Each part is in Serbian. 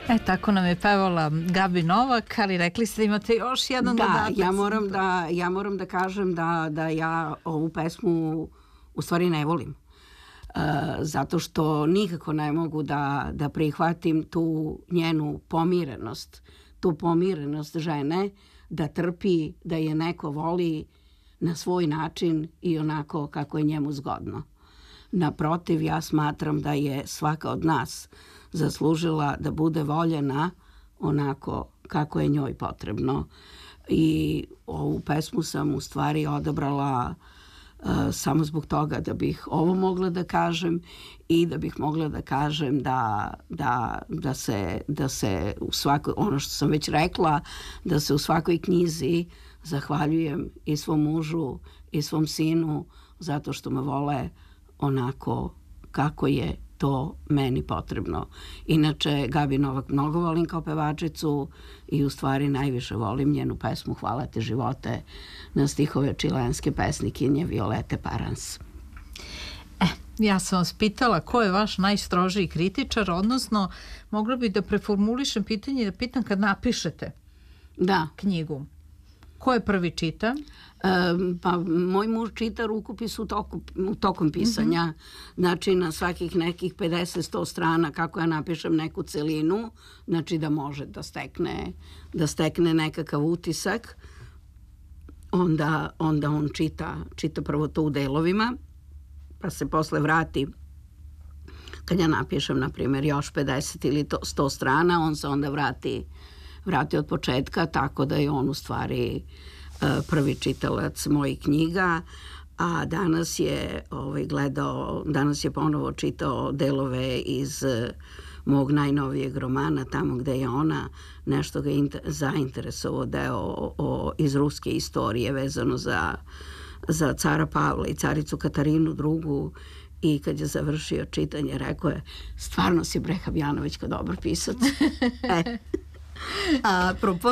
Tako nam je pevala Gabi Novak, ali rekli ste da imate još jedan dodatak. Da, ja moram da kažem da ja ovu pesmu u stvari ne volim. Zato što nikako ne mogu da prihvatim tu njenu pomirenost. Tu pomirenost žene da trpi, da je neko voli na svoj način i onako kako je njemu zgodno. Naprotiv, ja smatram da je svaka od nas zaslužila da bude voljena onako kako je njoj potrebno. I ovu pesmu sam u stvari odabrala samo zbog toga da bih ovo mogla da kažem i da bih mogla da kažem da se u svakoj, ono što sam već rekla, da se u svakoj knjizi zahvaljujem i svom mužu i svom sinu zato što me vole onako kako je to meni potrebno. Inače, Gabi Novak mnogo volim kao pevačicu i u stvari najviše volim njenu pesmu Hvala ti živote na stihove čilenske pesnikinje Violete Parans. Ja sam vas pitala ko je vaš najstrožiji kritičar, odnosno mogla bi da preformulišem pitanje i da pitam kad napišete knjigu. Ko je prvi čita? Pa moj muž čita rukopis tokom pisanja. Znači na svakih nekih 50-100 strana kako ja napišem neku celinu, znači da može da stekne nekakav utisak. Onda on čita prvo to u delovima, pa se posle vrati. Kad ja napišem, na primjer, još 50 ili 100 strana, on se onda vrati od početka, tako da je on u stvari prvi čitalac mojih knjiga, a danas je ponovo čitao delove iz mog najnovijeg romana, tamo gde je ona, nešto ga zainteresovao deo iz ruske istorije vezano za cara Pavla i caricu Katarinu II. I kad je završio čitanje, rekao je, stvarno si bre Habjanovićka dobar pisac. Apropo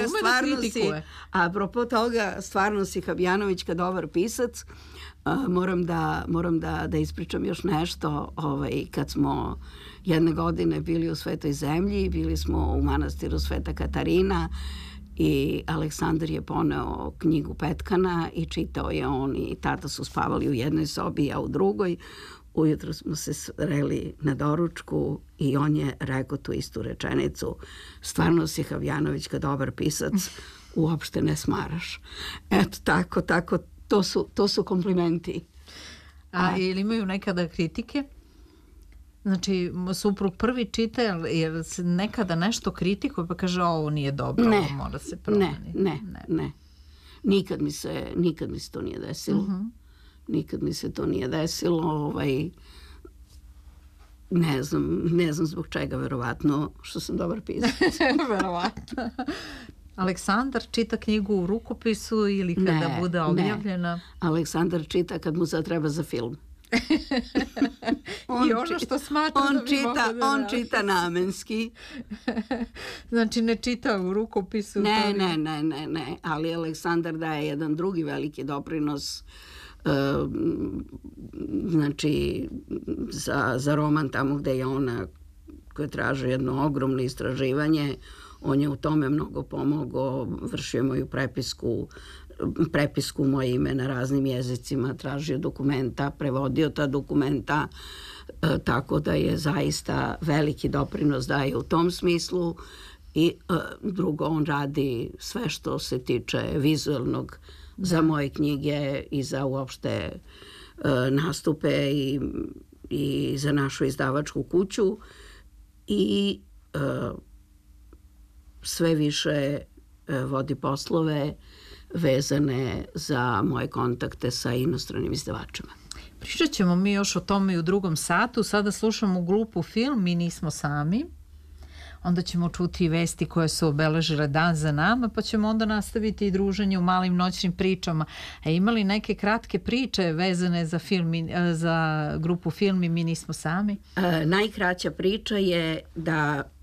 toga, stvarno si Habjanovićka dobar pisac. Moram da ispričam još nešto. Kad smo jedne godine bili u Svetoj zemlji, bili smo u manastiru Sveta Katarina i Aleksandar je poneo knjigu Petkana i čitao je on i tata su spavali u jednoj sobi, a u drugoj. Ujutro smo se sreli na doručku i on je rekao tu istu rečenicu, stvarno si Habjanovićka dobar pisac, uopšte ne smaraš. Eto, tako, to su komplimenti. A ili imaju nekada kritike? Znači, suprug prvi čita, jer se nekada nešto kritikuje pa kaže ovo nije dobro, ovo mora se promeniti. Ne. Nikad mi se to nije desilo. Nikad mi se to nije desilo. Ne znam zbog čega, verovatno što sam dobar pisac. Verovatno. Aleksandar čita knjigu u rukopisu ili kada bude objavljena? Ne. Aleksandar čita kad mu zatreba za film. I ono što smatra da bi mogla da radi. On čita namenski. Znači ne čita u rukopisu? Ne. Ali Aleksandar daje jedan drugi veliki doprinos, znači za roman tamo gde je ona koja traži jedno ogromno istraživanje. On je u tome mnogo pomogao, vršio moju prepisku moje ime na raznim jezicima, tražio dokumenta, prevodio ta dokumenta, tako da je zaista veliki doprinos daje u tom smislu. I drugo, on radi sve što se tiče vizualnog za moje knjige i za uopšte nastupe i za našu izdavačku kuću i sve više vodi poslove vezane za moje kontakte sa inostranim izdavačima. Pričat ćemo mi još o tome i u drugom satu. Sada slušamo grupu Film Mi nismo sami. Onda ćemo čuti i vesti koje su obeležile dan za nama, pa ćemo onda nastaviti i druženje u malim noćnim pričama. A imali neke kratke priče vezane za grupu Film Mi nismo sami? Najkraća priča je da